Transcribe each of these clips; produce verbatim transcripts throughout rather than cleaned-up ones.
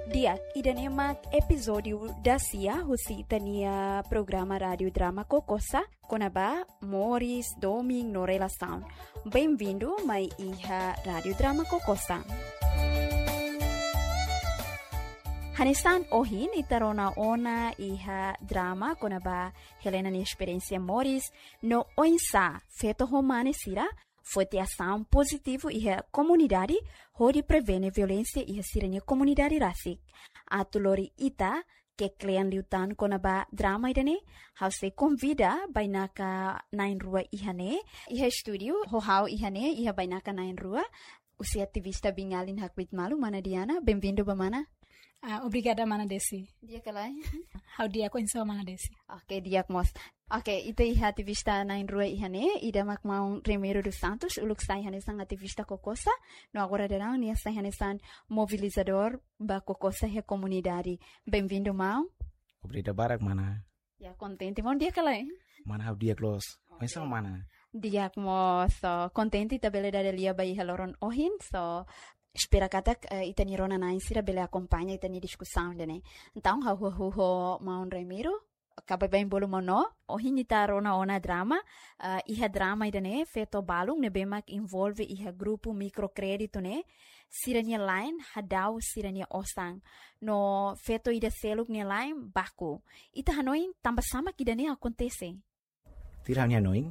Diak, idan emak episódio da Cia, husi tania programa rádio drama Kokosa, konaba Morris Doming no relação. Bem-vindo, mai iha rádio drama Kokosa. Hanesan ohin itarona ona iha drama konaba Helena ni experiência Morris no oinsa feto romane sira foi ter ação positivo e a comunidade onde prevene violência e a sirene comunidade rasik. A tulori ita que klian liutan konaba drama idane how se convida bainaka nain rua ihane iha studio ho how ihane iha bainaka nain rua usi ativista bingalin hakbit malu mana Diana bem-vindo bamana. Uh, obrigada, Mana Desi. Dia kalai. How dia ko insa Mana Desi. Okay, dia mos. Okay, ito iha ativista na inrua ihane, ida makmaong Remiro dos Santos, uluk sa ihane sang ativista Kokosa, no agora darang niya sa ihane sang mobilizador ba Kokosa he komunidade. Bem-vindo, Mau. Obrigado, Barak, Mana. Ya, contente, mon dia kalai. Mana how dia close. Insa Mana. Dia mo so contente tabele da lia ba iha loron ohin, so espera katak uh, itani rona na insira bele acompanha itani discussão dene. Então ha hu hu ho Maun Remiro acaba bem bolo mono ohin ita rona ona drama uh, iha drama idane feto balung ne bemak involve iha grupo microcredito ne sirania line hadau sirania osang no feto ida seluk ne line baku ita hanoin tambah sama kidane acontece. Tira hanoin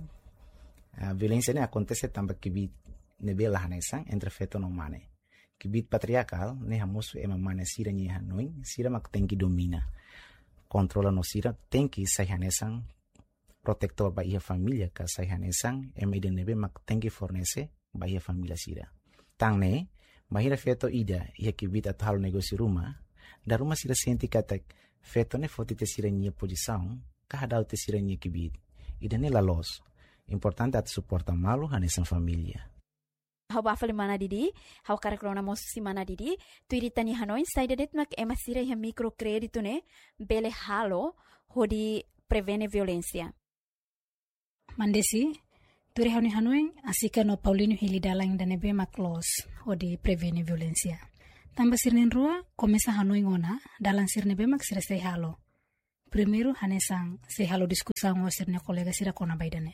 a violência ne acontece tambah kibit ne bela hanesang entre feto no mane. Kibit patriarcal, ne hamosu ema mana sira ni hanoin, sira mak tenki domina. Controla no sira, tenki sai hanesang, protector ba ia familia ka sai hanesang, ema ide nebe mak tenki fornece ba ia familia sira. Tang ne, mahira feto ida, ia kibit at halo negosi rumah, da rumah sira senti katak, feto ne fotite sira ni posição, kahadau te sira ni kibit. Ida ne la los. Importante at suporta malu hanesang familia. Hau bafali mana didi, hau karakrona mosi mana didi, tu iritani hanoin saidadet mak emasira iha microcredito ne, bele halo, hodi prevene violência. Mandesi, tu rehani hanoin, asika no Paulino Hilidalang danebe mak los, hodi prevene violência. Tamba sirnen rua, komesa hanoin ona, dalang sirnebe mak sira sei halo. Primeiro hanesang sei halo diskusang o sirne kolega sira kona baidane.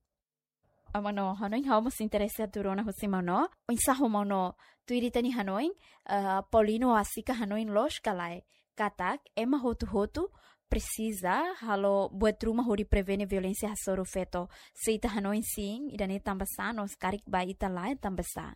Amano hanoin hau mas interesa turona husimano insa homono tuiritani hanoin uh, Paulino asika hanoin los kalai katak ema hotu hotu precisa halo buat rumah hori prevene violência hasoro feto seita hanoin sing idane tambasa nos karik ba ita lai tambasa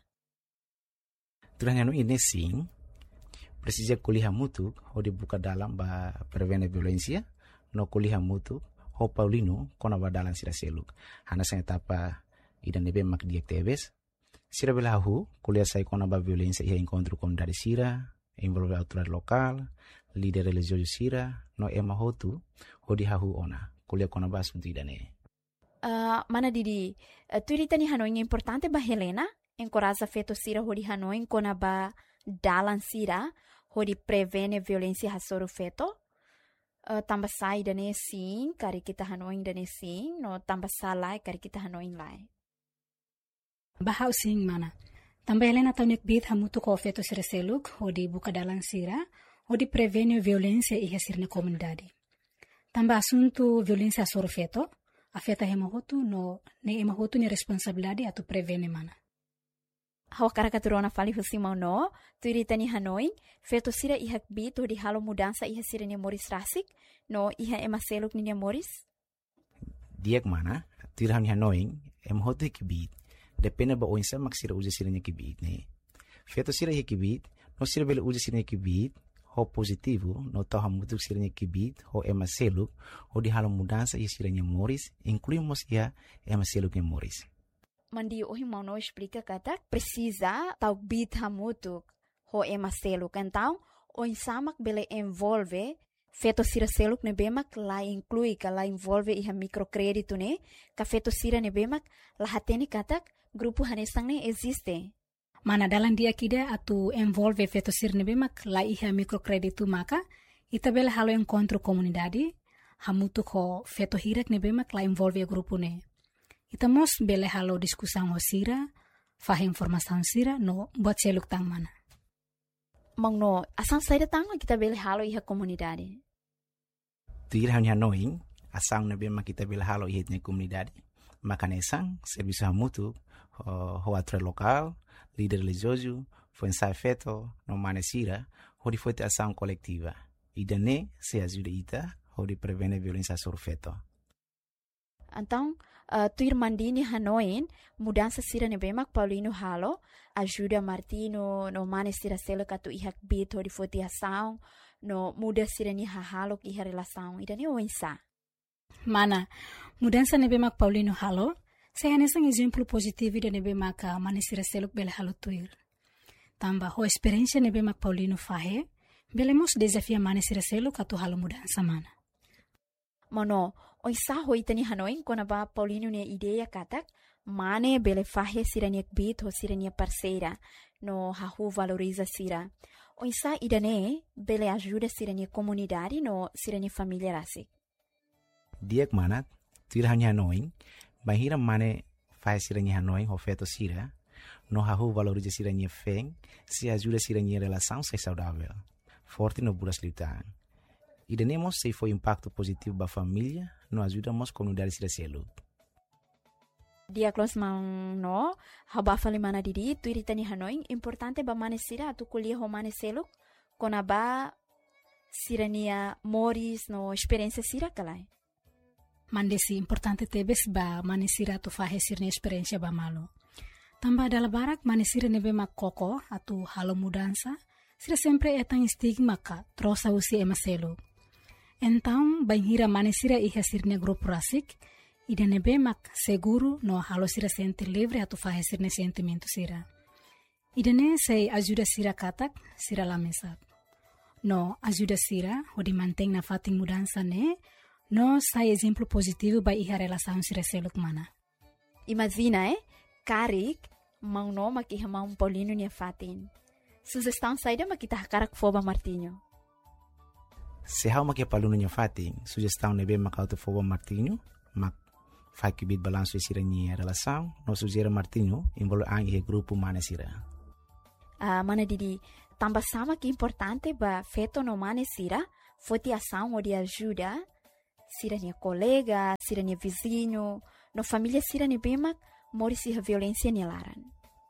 turanya no ine sing precisa kuliah mutu hodi buka dalam ba prevene violência no kuliah mutu ho Paulino kona badalan sira seluk hana sa etapa idan nebe mak diactives sira belahu kuliah sai kona ba violência ia encontro com dari sira envolve autoridade local líder religioso sira no ema hotu hodi hahu ona kuliah kona ba assunto idane uh, mana didi uh, tuiritani hanoin importante ba Helena encoraja feto sira hodi hanoin kona ba dalan sira hodi prevene violência hasoro feto Uh, tambah sai dane sim, kari kita hanoin dane sim, no tambah salai kari kita hanoin lai. Bahau sing mana? Tambah Helena taunik bit hamutu ko feto sira seluk, hodi buka dalang sira, hodi prevene violência iha sirne komunidade. Tambah asunto violência soro feto, afeta hemahotu no ne emahotu ni responsabilidade atu prevene mana. Hau karakaturona fali husimau no, tuiritani hanoin, feto sira ihak bit hodi halo mudansa iha sira ni Morris rasik, no iha ema seluk ni Morris? Diak mana, tuirani hanoin, emahotu hikibit, depende ba oinsa mak sira uja sira ni kibit ne. Feto sira hikibit, no sira bele uja sira ni kibit, ho positivo, no tau hamutuk sira ni kibit, ho ema seluk, hodi halo mudansa iha sira ni Morris, incluímos iha ema seluk ni Morris. Mandi ohi mau no explica katak precisa tau bit hamutuk ho ema seluk então o insamak bele envolve feto sira seluk ne bemak la inclui ka la envolve iha microcredito ne ka feto sira ne bemak la hateni katak grupo hanesang ne existe mana dalam dia kida atu envolve feto sira ne bemak la iha microcredito maka ita bele halo encontro comunidade hamutuk ho feto hirak ne bemak la envolve grupo ne. Ita mos bele halo diskusang ho sira, fah informasan sira no buat seluk tang mana. Mang no, asang saída tanga kita bele halo iha komunidade. Tuir hanya noing, asang na bema kita bele halo iha na komunidade. Makanesang, serviço hamutu, ho atre local, líder religioso, foi ensaio feito, no manesira, onde foi ter ação coletiva. E daí se ajuda ita, onde prevene violência sobre feto. Então, uh, tuir mandini hanoin, mudança sira nebemak Paulino halo, ajuda Martino no manesira selo katu ihak bit onde foi ter ação, no muda sira ni halo iha relação. E daí o ensa. Mana, mudança nebemak Paulino halo, saya nesang exemplo positivo de nebemak manesira selo bele halo tuir. Tamba ho experiência nebemak Paulino fahe, belemos desafia manesira selo katu halo mudança mana. Mano, oi sa ho itani hanoin kona ba Paulino ne ideia katak, mane bele fahe sirania bit ho sirania parceira, no hahu valoriza sira. Oi sa idane bele ajuda sirania comunidade no sirania família rasi. Diak manat, tuir hanya hanoin, bahira mane fahe sirania hanoin ho feto sira, no hahu valoriza sirania feng, se ajuda sirania relação ser saudável, forte no buras lutar. E tenemos se foi impacto positivo para a família, nos ajudamos a comunidade a ser. Dia close mang no, haba fali mana didi, tu iritani hanoin, importante ba manesira atu kuliah ho maneselo, kona ba sirania moris no experiência sira kalai. Mandesi importante tebes ba manesira atu fahe sirne experiência ba malo. Tamba dala barak manesira nebe mak koko atu halo mudança, sira sempre etang stigma ka trosa usi emaselo. Então, banhira manesira iha sirne grupo rasik, ida nebe mak seguro no halo sira sente livre atu fahe sirne sentimento sira. Ida ne sei ajuda sira katak, sira lamesak. No ajuda sira, odi manteng na fating mudança ne, no sai exemplo positivo ba iha relação sira seluk mana. Imagina, eh? Karik, mang no makiha mang Paulino niya fatin. Sugestão saída makita hakarak foba Martinho. Se hau makia paluno nya fatin, sugestão nebe makauto foba Martinho, mak fai que bit balanço sira nya relação, no sugera Martinho, envolve ang ihe grupo manesira. Ah, mana didi, tamba sama que importante ba feto no manesira, foti ação ou de ajuda, sira nya colega, sira nya vizinho, no família sira nya bemak, mori sira violência nya laran.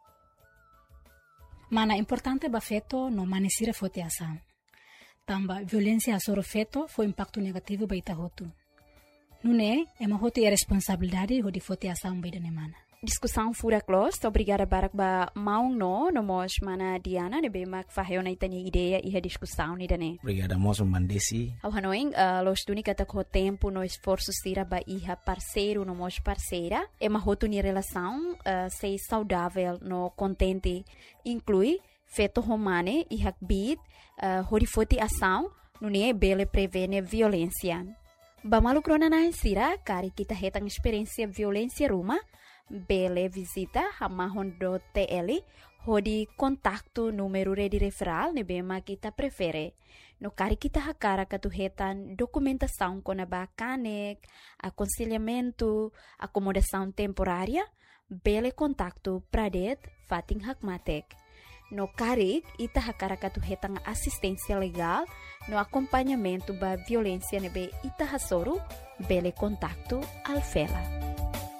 Mana importante ba feto no manesira foti ação. Tamba violência sobre feto foi impacto negativo ba ita hotu. Nune, ema hotu é responsabilidade ho di foti ação ba ida mana. Discussão fura close, obrigada barak ba maung no, no mos mana Diana, ne bemak faheo na itani ideia e a discussão ni dane. Obrigada moço mandesi. Ao hanoing, uh, los tuni kata ko tempo no esforço sira ba iha parceiro no mos parceira, ema hotu ni relação uh, sei saudável no contente, inclui feto romane e hakbit, uh, hori foti ação, nune bele prevene violência. Ba malukrona na sira, kari kita hetang experiência violência ruma, bele visita hamahon do T L, hodi kontaktu número de referral ne bema kita prefere. No kari kita hakara katuhetan documentação com a bacanek, aconselhamento, acomodação temporária, bele kontaktu pradet fating hakmatek. No karik, ita hakara katuhetang assistência legal, no acompanhamento ba violência nebe ita hasoro, bele kontaktu alfela.